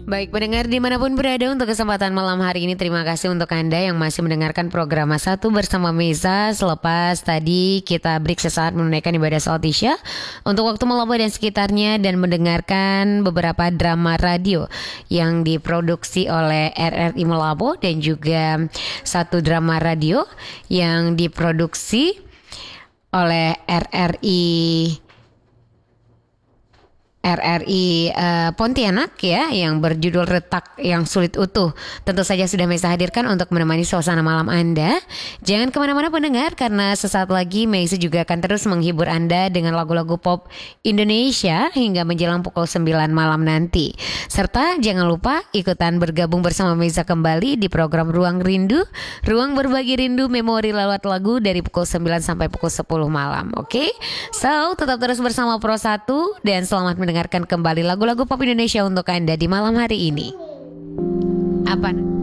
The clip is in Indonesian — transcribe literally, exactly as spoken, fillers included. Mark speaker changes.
Speaker 1: Baik pendengar dimanapun berada, untuk kesempatan malam hari ini terima kasih untuk Anda yang masih mendengarkan program Satu Bersama Meza. Selepas tadi kita break sesaat menunaikan ibadah sholat isya untuk waktu Malabo dan sekitarnya, dan mendengarkan beberapa drama radio yang diproduksi oleh R R I Malabo, dan juga satu drama radio yang diproduksi oleh R R I R R I uh, Pontianak ya, yang berjudul Retak yang Sulit Utuh. Tentu saja sudah Meza hadirkan untuk menemani suasana malam Anda. Jangan kemana-mana pendengar, karena sesaat lagi Meza juga akan terus menghibur Anda dengan lagu-lagu pop Indonesia hingga menjelang pukul sembilan malam nanti. Serta jangan lupa ikutan bergabung bersama Meza kembali di program Ruang Rindu, ruang berbagi rindu memori lewat lagu dari pukul sembilan sampai pukul sepuluh malam. Oke, okay? So tetap terus bersama Pro satu dan selamat mendengarkan kembali lagu-lagu pop Indonesia untuk Anda di malam hari ini. Apa?